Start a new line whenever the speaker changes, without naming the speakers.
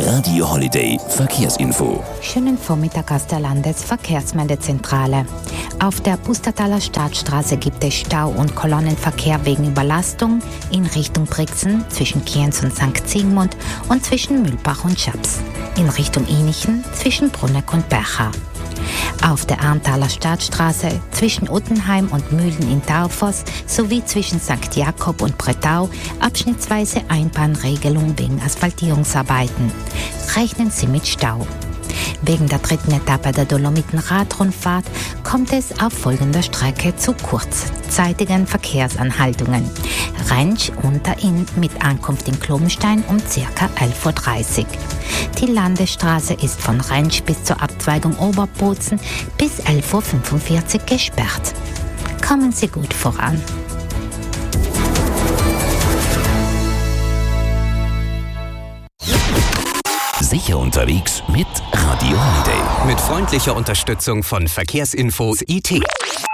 Radio Holiday Verkehrsinfo.
Schönen Vormittag aus der Landesverkehrsmeldezentrale. Auf der Pustertaler Stadtstraße gibt es Stau und Kolonnenverkehr wegen Überlastung in Richtung Brixen zwischen Kienz und St. Zygmunt und zwischen Mühlbach und Schaps. In Richtung Inichen zwischen Brunneck und Bercha. Auf der Arntaler Stadtstraße zwischen Uttenheim und Mühlen in Taufoss sowie zwischen St. Jakob und Bretau abschnittsweise Einbahnregelung wegen Asphaltierungsarbeiten. Rechnen Sie mit Stau. Wegen der dritten Etappe der Dolomiten-Radrundfahrt kommt es auf folgender Strecke zu kurzzeitigen Verkehrsanhaltungen. Rentsch unter Inn mit Ankunft in Klobenstein um ca. 11.30 Uhr. Die Landesstraße ist von Rentsch bis zur Abzweigung Oberbozen bis 11.45 Uhr gesperrt. Kommen Sie gut voran.
Sicher unterwegs mit Radio Holiday.
Mit freundlicher Unterstützung von Verkehrsinfo IT.